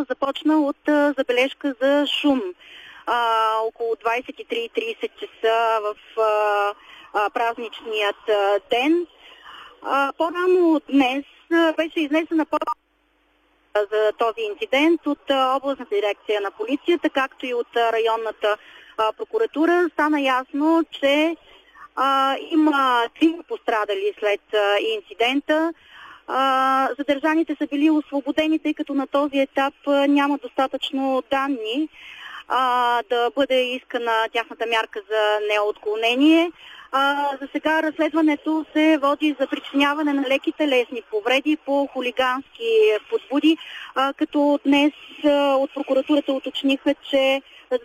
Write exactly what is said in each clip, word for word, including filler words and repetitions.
започна от а, забележка за шум. А, около двадесет и три и тридесет часа в а, а, празничният а, ден. А, по-рано днес а, беше изнесена по за този инцидент от а, областната дирекция на полицията, както и от а, районната а, прокуратура. Стана ясно, че а, има трима пострадали след а, инцидента. А, задържаните са били освободени, тъй като на този етап а, няма достатъчно данни а, да бъде искана тяхната мярка за неотклонение. А, за сега разследването се води за причиняване на леки телесни повреди по хулигански подбуди, а, като днес а, от прокуратурата уточниха, че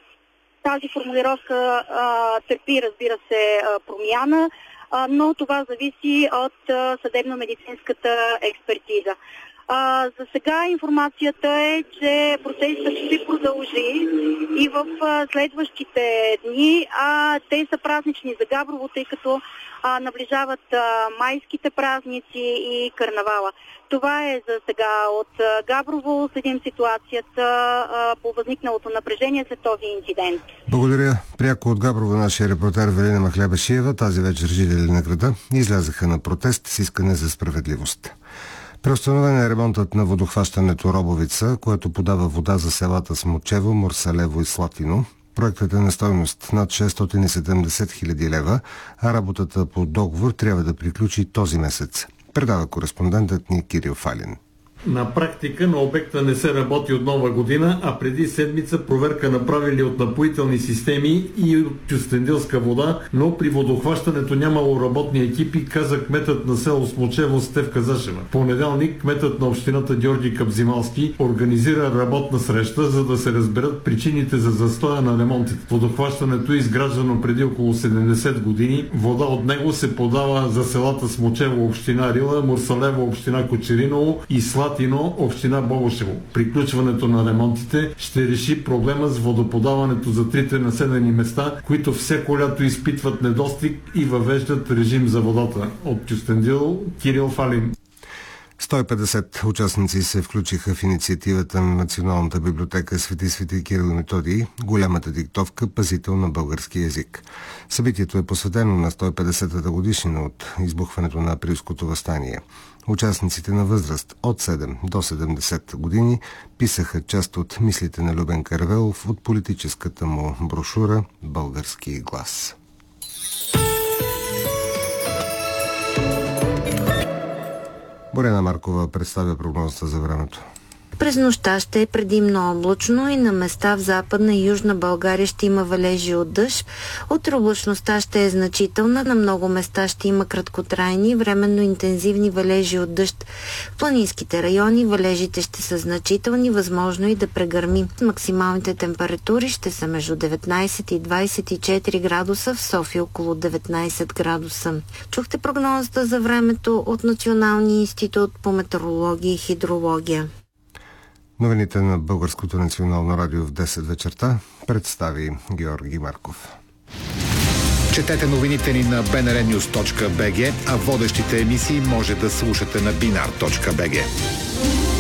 тази формулировка а, търпи, разбира се, а, промяна, а, но това зависи от а, съдебно-медицинската експертиза. А, за сега информацията е, че процесът ще продължи и в а, следващите дни. А, те са празнични за Габрово, тъй като а, наближават а, майските празници и карнавала. Това е за сега от а, Габрово. Следим ситуацията а, по възникналото напрежение след този инцидент. Благодаря. Пряко от Габрово нашия репортер Велина Махлебешиева. Тази вечер жители на града излязаха на протест с искане за справедливост. Преустановен е ремонтът на водохващането Робовица, което подава вода за селата Смочево, Морсалево и Слатино. Проектът е на стойност над шестстотин и седемдесет хиляди лева, а работата по договор трябва да приключи този месец. Предава кореспондентът ни Кирил Фалин. На практика на обекта не се работи от нова година, а преди седмица проверка направили от напоителни системи и от Кюстендилска вода, но при водохващането нямало работни екипи, каза кметът на село Смочево Стефка Зашева. Понеделник кметът на общината Георги Капзималски организира работна среща, за да се разберат причините за застоя на ремонтите. Водохващането е изграждано преди около седемдесет години. Вода от него се подава за селата Смочево, община Рила, Морсалево, община Кочериново и Слатино, община Бобошево. Приключването на ремонтите ще реши проблема с водоподаването за трите населени места, които всеко лято изпитват недостиг и въвеждат режим за водата. От Кюстендил, Кирил Фалин. сто и петдесет участници се включиха в инициативата на Националната библиотека Свети Свети Кирил и Методий, голямата диктовка, пазител на български език. Събитието е посветено на сто и петдесетата годишнина от избухването на Априлското въстание. Участниците на възраст от седем до седемдесет години писаха част от мислите на Любен Каравелов от политическата му брошура «Български глас». Боряна Маркова представя прогнозата за времето. През нощта ще е предимно облачно и на места в Западна и Южна България ще има валежи от дъжд. Утре облачността ще е значителна, на много места ще има краткотрайни, временно интензивни валежи от дъжд. В планинските райони валежите ще са значителни, възможно и да прегърми. Максималните температури ще са между деветнайсет и двайсет и четири градуса, в София около деветнайсет градуса. Чухте прогнозата за времето от Националния институт по метеорология и хидрология. Новините на Българското национално радио в десет вечерта представи Георги Марков. Четете новините ни на би ен ар нюз точка би джи, а водещите емисии може да слушате на бинар точка би джи.